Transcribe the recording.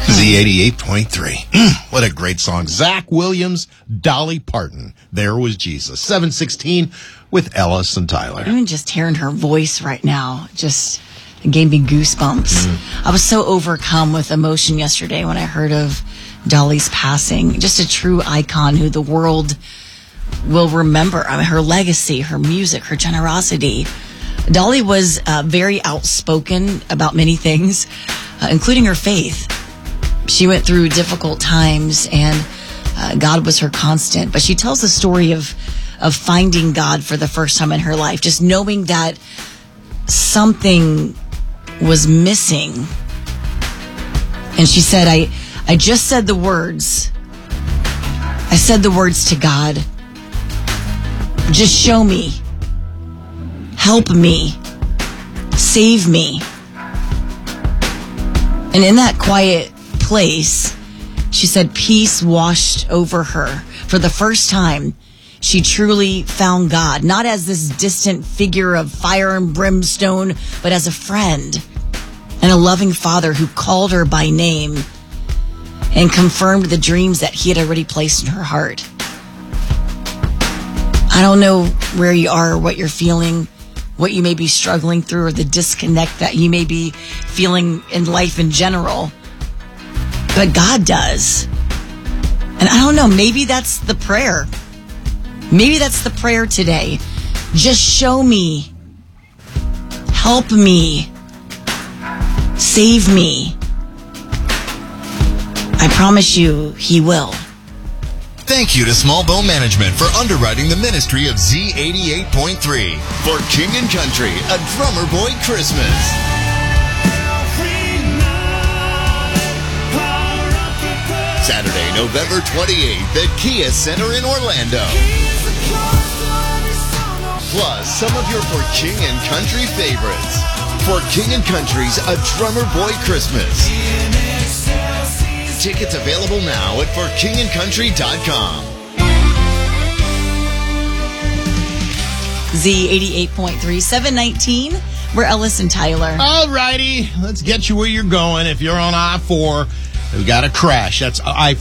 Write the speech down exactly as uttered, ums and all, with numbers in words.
Z eighty-eight point three. What a great song. Zach Williams, Dolly Parton. There was Jesus. seven sixteen with Ellis and Tyler. Even just hearing her voice right now just gave me goosebumps. Mm. I was so overcome with emotion yesterday when I heard of Dolly's passing. Just a true icon who the world will remember. I mean, her legacy, her music, her generosity. Dolly was uh, very outspoken about many things, uh, including her faith. She went through difficult times, and uh, God was her constant. But she tells the story of of finding God for the first time in her life, just knowing that something was missing. And she said, I, I just said the words. I said the words to God. Just show me. Help me. Save me. And in that quiet place, she said peace washed over her. For the first time, she truly found God, not as this distant figure of fire and brimstone, but as a friend and a loving father who called her by name and confirmed the dreams that he had already placed in her heart. I don't know where you are or what you're feeling, what you may be struggling through, or the disconnect that you may be feeling in life in general. But God does. And I don't know, maybe that's the prayer. Maybe that's the prayer today. Just show me. Help me. Save me. I promise you, He will. Thank you to Small Bone Management for underwriting the ministry of Z eighty-eight point three. For King and Country, a Drummer Boy Christmas. Saturday, November twenty-eighth at Kia Center in Orlando. Plus, some of your For King and Country favorites. For King and Country's A Drummer Boy Christmas. Tickets available now at for king and country dot com. Z eighty-eight point three, seven nineteen. We're Ellis and Tyler. All righty. Let's get you where you're going. If you're on I four, we got a crash. That's I